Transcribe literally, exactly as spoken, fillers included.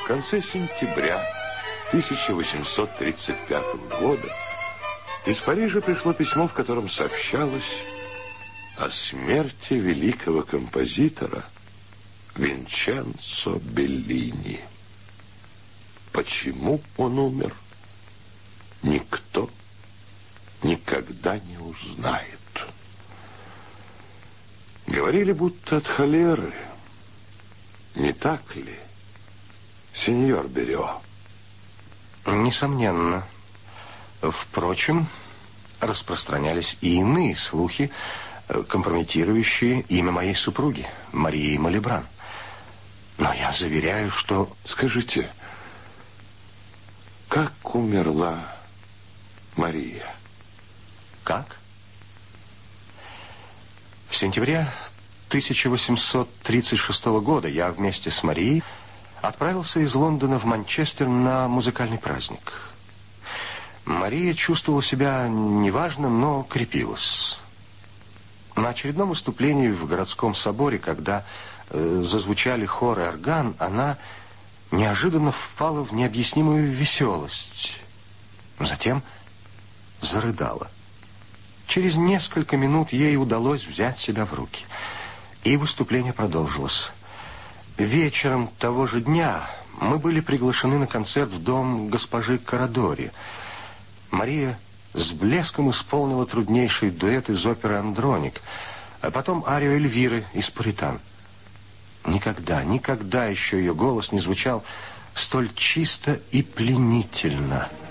конце сентября тысяча восемьсот тридцать пятого года из Парижа пришло письмо, в котором сообщалось о смерти великого композитора Винченцо Беллини. Почему он умер, никто никогда не узнает. Говорили, будто от холеры. Не так ли, сеньор Берё? Несомненно. Впрочем, распространялись и иные слухи, компрометирующие имя моей супруги, Марии Малибран. Но я заверяю, что... Скажите, как умерла Мария? Как? В сентябре тысяча восемьсот тридцать шестого года я вместе с Марией отправился из Лондона в Манчестер на музыкальный праздник. Мария чувствовала себя неважно, но крепилась. На очередном выступлении в городском соборе, когда э, зазвучали хор и орган, она неожиданно впала в необъяснимую веселость. Затем зарыдала. Через несколько минут ей удалось взять себя в руки. И выступление продолжилось. Вечером того же дня мы были приглашены на концерт в дом госпожи Карадори. Мария с блеском исполнила труднейший дуэт из оперы «Андроник», а потом арию Эльвиры из «Пуритан». Никогда, никогда еще ее голос не звучал столь чисто и пленительно.